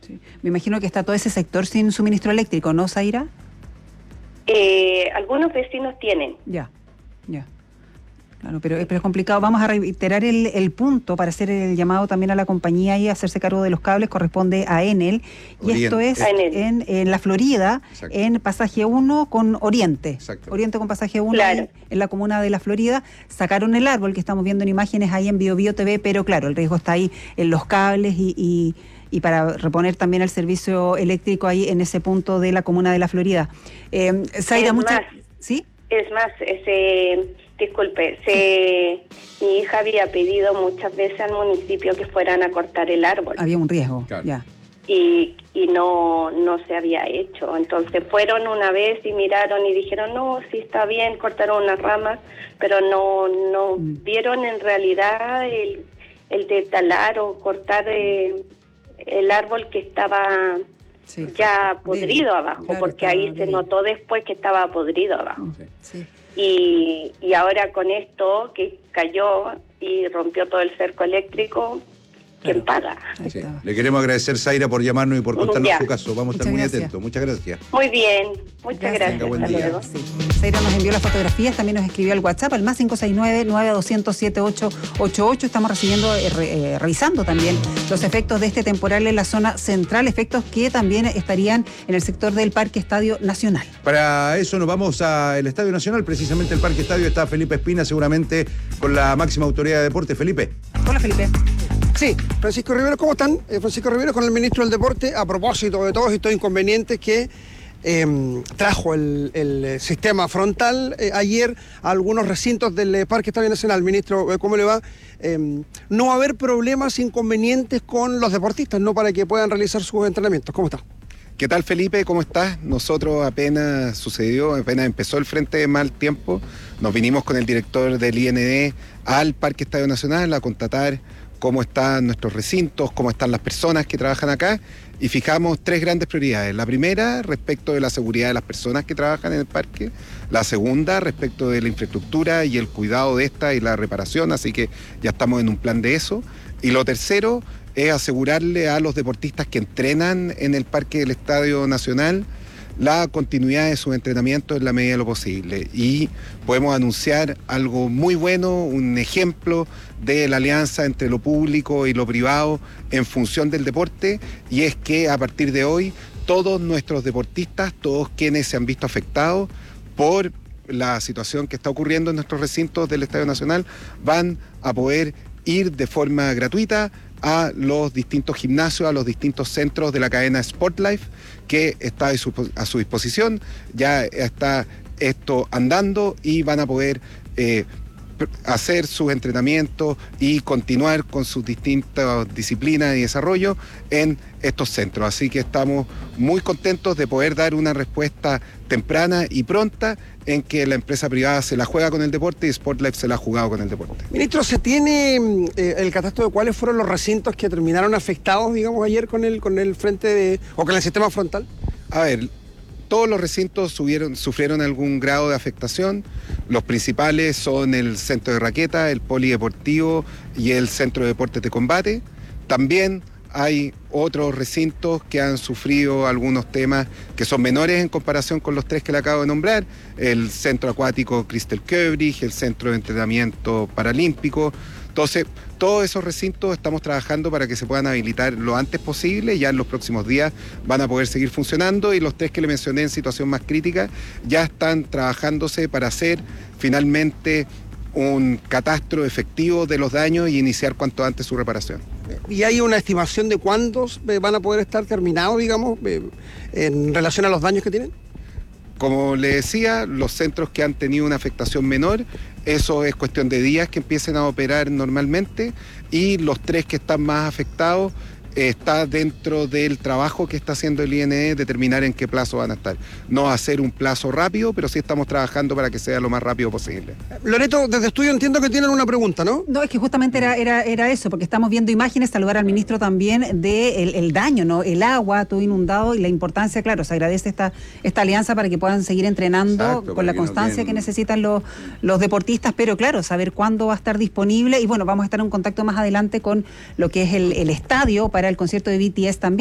Sí. Me imagino que está todo ese sector sin suministro eléctrico, ¿no, Zaira? Algunos vecinos tienen. Ya. Claro, pero es complicado. Vamos a reiterar el punto para hacer el llamado también a la compañía y hacerse cargo de los cables. Corresponde a Enel. Y esto es en la Florida, exacto, en pasaje 1 con Oriente. Exacto. Oriente con pasaje 1, claro, en la comuna de la Florida. Sacaron el árbol que estamos viendo en imágenes ahí en BioBio TV, pero claro, el riesgo está ahí en los cables y para reponer también el servicio eléctrico ahí en ese punto de la comuna de la Florida. Zaira, ¿sí? Es más, disculpe, mi hija había pedido muchas veces al municipio que fueran a cortar el árbol. Había un riesgo, claro, ya. Y no se había hecho. Entonces fueron una vez y miraron y dijeron, no, sí está bien, cortaron unas ramas, pero no vieron en realidad el de talar o cortar el árbol que estaba... Sí, ya podrido abajo, claro, porque ahí se notó después que estaba podrido abajo. Sí. Y ahora con esto que cayó y rompió todo el cerco eléctrico, ¿quién paga? Sí. Le queremos agradecer, Zaira, por llamarnos y por contarnos su caso. Vamos a estar muy atentos. Muchas gracias. Muy bien, muchas gracias. Tenga buen día. Sí. Zaira nos envió las fotografías, también nos escribió al WhatsApp, al más 569-9200-7888. Estamos revisando también los efectos de este temporal en la zona central, efectos que también estarían en el sector del Parque Estadio Nacional. Para eso nos vamos al Estadio Nacional, precisamente el Parque Estadio. Está Felipe Espina, seguramente con la máxima autoridad de deporte. Felipe. Hola, Felipe. Sí, Francisco Rivero, ¿cómo están? Francisco Rivero con el ministro del Deporte a propósito de todos estos inconvenientes que trajo el sistema frontal ayer a algunos recintos del Parque Estadio Nacional. Ministro, ¿cómo le va? No va a haber problemas, inconvenientes con los deportistas, ¿no? Para que puedan realizar sus entrenamientos. ¿Cómo está? ¿Qué tal, Felipe? ¿Cómo estás? Nosotros apenas empezó el frente de mal tiempo, nos vinimos con el director del IND al Parque Estadio Nacional a constatar cómo están nuestros recintos, cómo están las personas que trabajan acá, y fijamos 3 grandes prioridades. La primera, respecto de la seguridad de las personas que trabajan en el parque. La segunda, respecto de la infraestructura y el cuidado de esta y la reparación, así que ya estamos en un plan de eso. Y lo tercero es asegurarle a los deportistas que entrenan en el Parque del Estadio Nacional la continuidad de sus entrenamientos en la medida de lo posible. Y podemos anunciar algo muy bueno, un ejemplo de la alianza entre lo público y lo privado en función del deporte, y es que a partir de hoy todos nuestros deportistas, todos quienes se han visto afectados por la situación que está ocurriendo en nuestros recintos del Estadio Nacional, van a poder ir de forma gratuita a los distintos gimnasios, a los distintos centros de la cadena Sportlife, que está a su disposición. Ya está esto andando y van a poder hacer sus entrenamientos y continuar con sus distintas disciplinas y desarrollo en estos centros. Así que estamos muy contentos de poder dar una respuesta temprana y pronta en que la empresa privada se la juega con el deporte y Sportlife se la ha jugado con el deporte. Ministro, ¿se tiene el catastro de cuáles fueron los recintos que terminaron afectados, digamos, ayer con el frente o con el sistema frontal? A ver, todos los recintos sufrieron algún grado de afectación. Los principales son el centro de raqueta, el polideportivo y el centro de deportes de combate. También hay otros recintos que han sufrido algunos temas que son menores en comparación con los 3 que le acabo de nombrar: el centro acuático Crystal Köbrich, el centro de entrenamiento paralímpico. Entonces, todos esos recintos estamos trabajando para que se puedan habilitar lo antes posible. Ya en los próximos días van a poder seguir funcionando, y los 3 que le mencioné en situación más crítica ya están trabajándose para hacer finalmente un catastro efectivo de los daños y iniciar cuanto antes su reparación. ¿Y hay una estimación de cuántos van a poder estar terminados, digamos, en relación a los daños que tienen? Como le decía, los centros que han tenido una afectación menor, eso es cuestión de días que empiecen a operar normalmente, y los 3 que están más afectados está dentro del trabajo que está haciendo el INE, determinar en qué plazo van a estar. No hacer un plazo rápido, pero sí estamos trabajando para que sea lo más rápido posible. Loreto, desde estudio entiendo que tienen una pregunta, ¿no? No, es que justamente era eso, porque estamos viendo imágenes, saludar al ministro también de el daño, ¿no? El agua, todo inundado, y la importancia, claro, se agradece esta alianza para que puedan seguir entrenando. Exacto, con la constancia que necesitan los deportistas, pero claro, saber cuándo va a estar disponible. Y bueno, vamos a estar en contacto más adelante con lo que es el estadio para el concierto de BTS también.